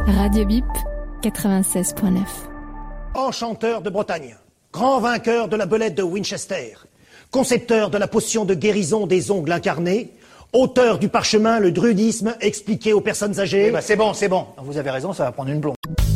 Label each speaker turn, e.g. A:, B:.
A: Radio Bip 96.9.
B: Enchanteur de Bretagne, grand vainqueur de la belette de Winchester, concepteur de la potion de guérison des ongles incarnés, auteur du parchemin Le Druidisme expliqué aux personnes âgées.
C: C'est bon, vous avez raison, ça va prendre une blonde.